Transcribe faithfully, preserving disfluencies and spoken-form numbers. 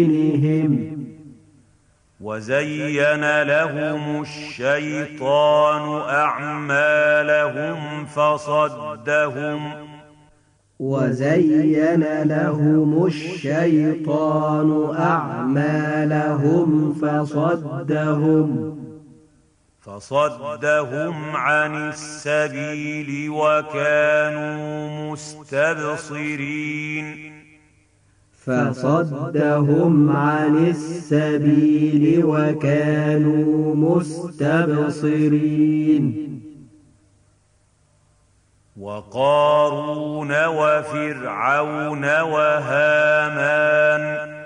وزين لهم الشيطان أعمالهم فصدهم وزين لهم الشيطان أعمالهم فصدهم فصدهم عن السبيل وكانوا مستبصرين فصدهم عن السبيل وكانوا مستبصرين وقارون وفرعون وهامان